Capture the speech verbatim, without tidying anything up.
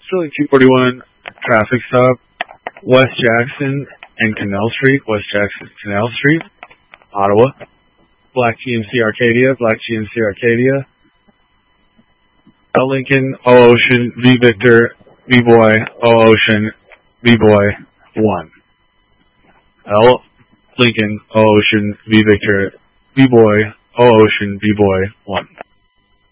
Sterling two forty-one, traffic stop, West Jackson and Canal Street, West Jackson, Canal Street, Ottawa. Black G M C Arcadia, Black G M C Arcadia. L Lincoln, O Ocean, V Victor, V Boy, O Ocean, V Boy, one. L Lincoln, O Ocean, V Victor, V Boy, O Ocean, V Boy, one.